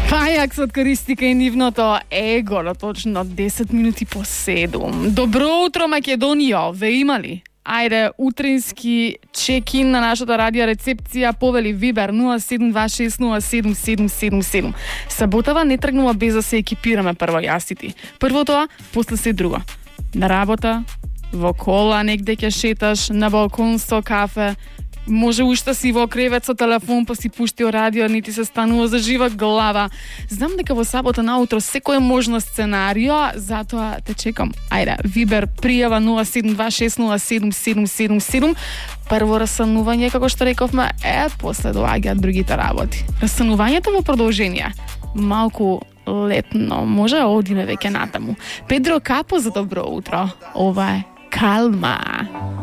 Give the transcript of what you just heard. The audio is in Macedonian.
Pajak se odkoristi kaj nivното ego, точно 10 минути по 7. Добро утро, Македониjo, ве имали? Ајде, утрински чек-ин на нашата радио рецепција, повели Вибер 0726077777. Саботава не тргнува без да се екипираме прво јас и ти. Прво тоа, после се друго. На работа, во кола негде ќе шеташ, на балкон со кафе, може уште си во кревет со телефон, па си пуштио радио, ни ти се станува за жива глава. Знам дека во сабота наутро секој е можно сценарио, затоа те чекам. Ајде, Вибер, пријава 0726077777. Прво растанување, како што рековме, после доаѓаат другите работи. Растанувањето во продолжение. Малку летно, може одиме веќе натаму. Педро Капо за добро утро. Ова е Калма.